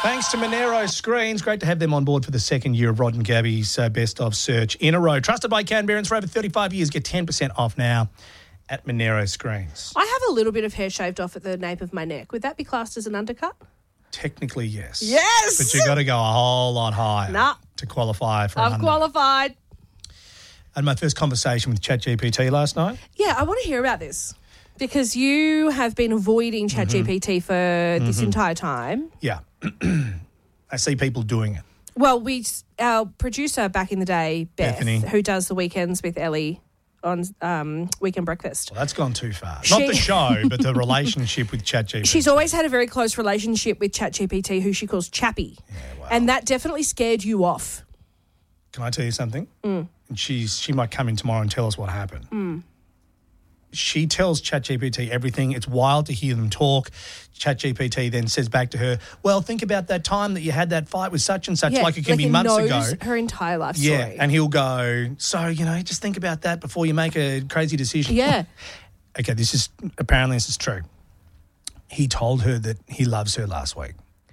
Thanks to Monero Screens. Great to have them on board for the second year of Rod and Gabby's Best of Search in a row. Trusted by Canberrans for over 35 years. Get 10% off now at Monero Screens. I have a little bit of hair shaved off at the nape of my neck. Would that be classed as an undercut? Technically, yes. Yes! But you got to go a whole lot higher to qualify for an I've qualified. I had my first conversation with ChatGPT last night. Yeah, I want to hear about this because you have been avoiding ChatGPT for this entire time. Yeah. I see people doing it. Well, our producer back in the day, Bethany, who does the weekends with Ellie on Weekend Breakfast. Well, that's gone too far. Not the show, but the relationship with ChatGPT. She's always had a very close relationship with ChatGPT, who she calls Chappy. Yeah, wow. And that definitely scared you off. Can I tell you something? And she might come in tomorrow and tell us what happened. She tells ChatGPT everything. It's wild to hear them talk. ChatGPT then says back to her, well, think about that time that you had that fight with such and such, like it can be months ago. Her entire life story. Yeah, and he'll go, so, just think about that before you make a crazy decision. Yeah. Okay, this is true. He told her that he loves her last week.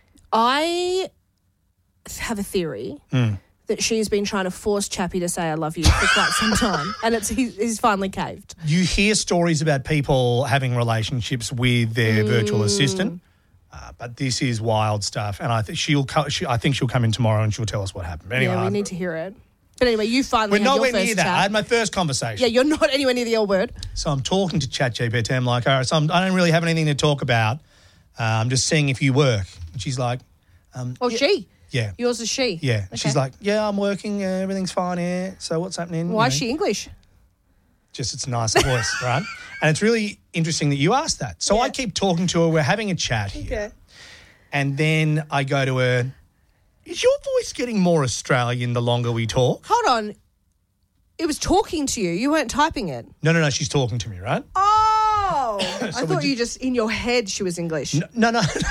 I have a theory that she's been trying to force Chappie to say I love you for quite some time, and he's finally caved. You hear stories about people having relationships with their virtual assistant, but this is wild stuff, and I think she'll come in tomorrow and she'll tell us what happened. Anyway, yeah, we need to hear it. But anyway, you finally We're had nowhere your first near that. chat. I had my first conversation. Yeah, you're not anywhere near the L word. So I'm talking to ChatGPT. I'm like, all right, so I don't really have anything to talk about. I'm just seeing if you work. And she's like... she. Yeah. Yours is she. Yeah. Okay. She's like, yeah, I'm working. Everything's fine here. So what's happening? Why is she English? Just it's a nice voice, right? And it's really interesting that you asked that. So I keep talking to her. We're having a chat here. Okay. And then I go to her, is your voice getting more Australian the longer we talk? Hold on. It was talking to you. You weren't typing it. No. She's talking to me, right? Oh. I thought you just, in your head, she was English. No.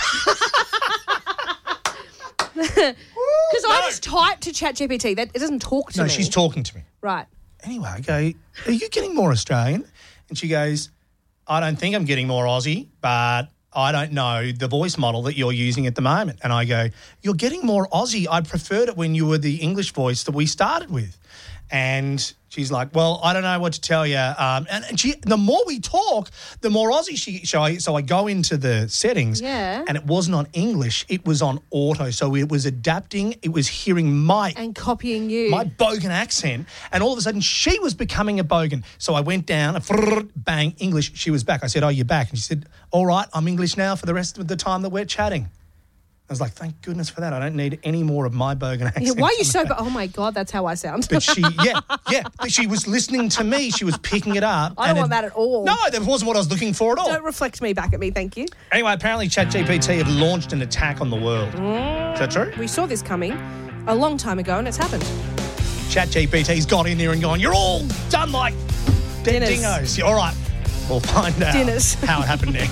Because I just typed to ChatGPT. It doesn't talk to me. No, she's talking to me. Right. Anyway, I go, are you getting more Australian? And she goes, I don't think I'm getting more Aussie, but I don't know the voice model that you're using at the moment. And I go, you're getting more Aussie. I preferred it when you were the English voice that we started with. And she's like, well, I don't know what to tell you. And the more we talk, the more Aussie so I go into the settings and it wasn't on English. It was on auto. So it was adapting. It was hearing and copying you. My Bogan accent. And all of a sudden she was becoming a Bogan. So I went down, bang, English. She was back. I said, oh, you're back. And she said, all right, I'm English now for the rest of the time that we're chatting. I was like, thank goodness for that. I don't need any more of my Bogan accent. Yeah, why are you so... Oh, my God, that's how I sound. But but she was listening to me. She was picking it up. I don't want that at all. No, that wasn't what I was looking for at all. Don't reflect me back at me, thank you. Anyway, apparently ChatGPT have launched an attack on the world. Is that true? We saw this coming a long time ago and it's happened. ChatGPT's got in there and gone, you're all done like dead Dinners. dingoes. All right, we'll find out Dinners. how it happened next.